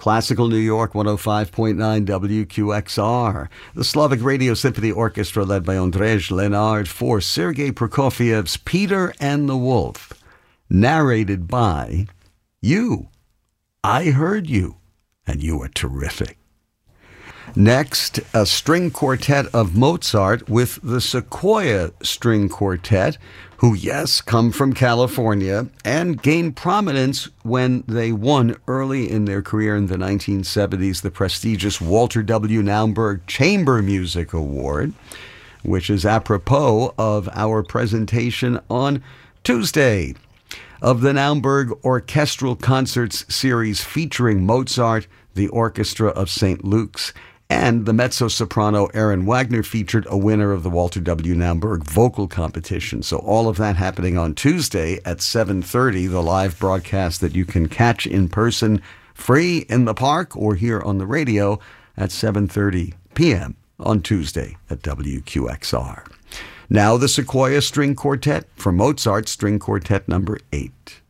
Classical New York 105.9 WQXR. The Slavic Radio Symphony Orchestra led by Ondrej Lenard for Sergei Prokofiev's Peter and the Wolf. Narrated by you. I heard you, and you were terrific. Next, a string quartet of Mozart with the Sequoia String Quartet, who, yes, come from California and gained prominence when they won early in their career in the 1970s the prestigious Walter W. Naumburg Chamber Music Award, which is apropos of our presentation on Tuesday of the Naumburg Orchestral Concerts series featuring Mozart, the Orchestra of St. Luke's, and the mezzo-soprano Erin Wagner featured a winner of the Walter W. Naumburg vocal competition. So all of that happening on Tuesday at 7:30, the live broadcast that you can catch in person, free in the park or here on the radio at 7:30 p.m. on Tuesday at WQXR. Now the Sequoia String Quartet from Mozart String Quartet number 8.